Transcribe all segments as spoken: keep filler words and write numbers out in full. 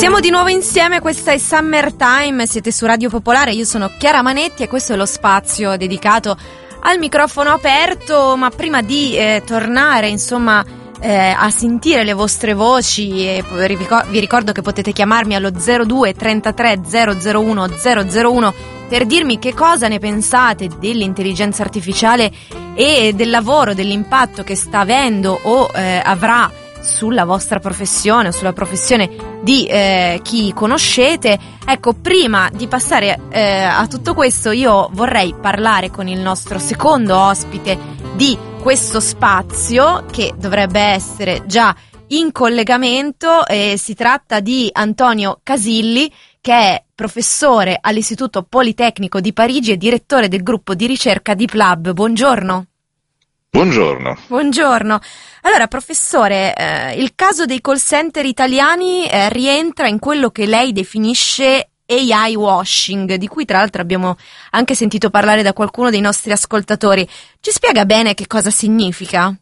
Siamo di nuovo insieme, questa è Summertime, siete su Radio Popolare, io sono Chiara Manetti e questo è lo spazio dedicato al microfono aperto, ma prima di eh, tornare insomma eh, a sentire le vostre voci, e vi ricordo che potete chiamarmi allo zero due trentatré zero zero uno zero zero uno per dirmi che cosa ne pensate dell'intelligenza artificiale e del lavoro, dell'impatto che sta avendo o eh, avrà sulla vostra professione o sulla professione di eh, chi conoscete. Ecco, prima di passare eh, a tutto questo, io vorrei parlare con il nostro secondo ospite di questo spazio, che dovrebbe essere già in collegamento, e si tratta di Antonio Casilli, che è professore all'Istituto Politecnico di Parigi e direttore del gruppo di ricerca DeepLab. Buongiorno. Buongiorno. Buongiorno. Allora, professore, eh, il caso dei call center italiani eh, rientra in quello che lei definisce A I washing, di cui tra l'altro abbiamo anche sentito parlare da qualcuno dei nostri ascoltatori. Ci spiega bene che cosa significa?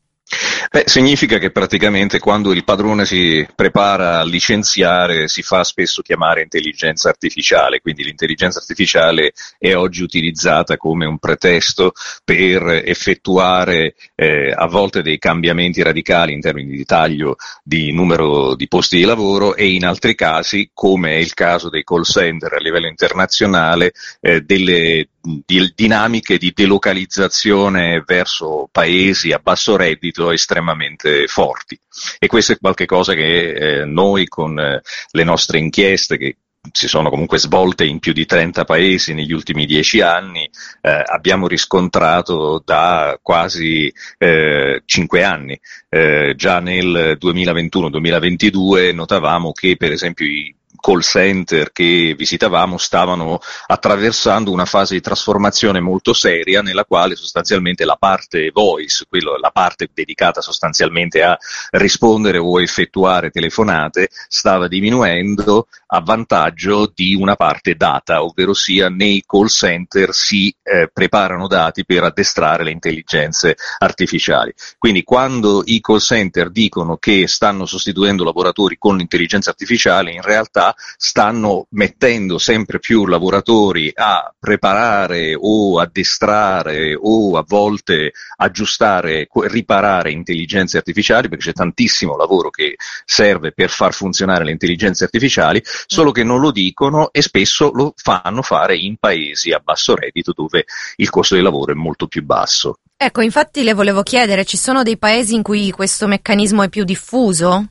Beh, significa che praticamente quando il padrone si prepara a licenziare si fa spesso chiamare intelligenza artificiale, quindi l'intelligenza artificiale è oggi utilizzata come un pretesto per effettuare eh, a volte dei cambiamenti radicali in termini di taglio di numero di posti di lavoro, e in altri casi, come è il caso dei call center a livello internazionale, eh, delle di dinamiche di delocalizzazione verso paesi a basso reddito estremamente forti. E questo è qualcosa che eh, noi con eh, le nostre inchieste, che si sono comunque svolte in più di trenta paesi negli ultimi dieci anni, eh, abbiamo riscontrato da quasi eh, cinque anni. Eh, già nel duemilaventuno duemilaventidue notavamo che per esempio i call center che visitavamo stavano attraversando una fase di trasformazione molto seria, nella quale sostanzialmente la parte voice, quello, la parte dedicata sostanzialmente a rispondere o effettuare telefonate, stava diminuendo a vantaggio di una parte data, ovvero sia nei call center si eh, preparano dati per addestrare le intelligenze artificiali. Quindi quando i call center dicono che stanno sostituendo lavoratori con l'intelligenza artificiale, in realtà stanno mettendo sempre più lavoratori a preparare o addestrare o a volte aggiustare, riparare intelligenze artificiali, perché c'è tantissimo lavoro che serve per far funzionare le intelligenze artificiali, solo che non lo dicono e spesso lo fanno fare in paesi a basso reddito dove il costo del lavoro è molto più basso. Ecco, infatti le volevo chiedere, ci sono dei paesi in cui questo meccanismo è più diffuso?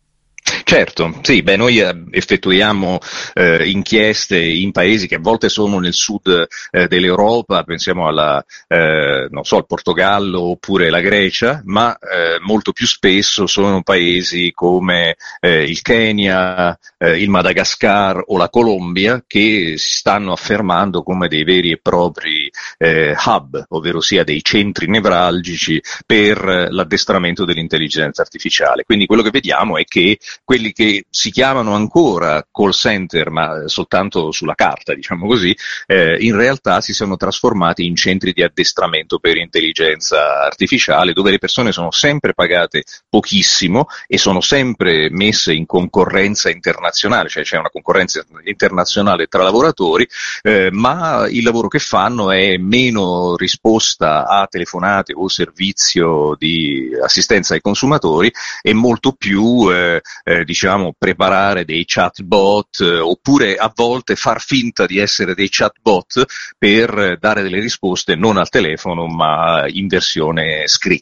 Certo, sì, beh, noi eh, effettuiamo eh, inchieste in paesi che a volte sono nel sud eh, dell'Europa, pensiamo alla, eh, non so, al Portogallo oppure la Grecia, ma eh, molto più spesso sono paesi come eh, il Kenya, eh, il Madagascar o la Colombia, che si stanno affermando come dei veri e propri eh, hub, ovvero sia dei centri nevralgici per l'addestramento dell'intelligenza artificiale. Quindi quello che vediamo è che quelli che si chiamano ancora call center, ma soltanto sulla carta, diciamo così, eh, in realtà si sono trasformati in centri di addestramento per intelligenza artificiale, dove le persone sono sempre pagate pochissimo e sono sempre messe in concorrenza internazionale, cioè c'è una concorrenza internazionale tra lavoratori, eh, ma il lavoro che fanno è meno risposta a telefonate o servizio di assistenza ai consumatori e molto più eh, eh, diciamo preparare dei chatbot eh, oppure a volte far finta di essere dei chatbot per dare delle risposte non al telefono ma in versione scritta.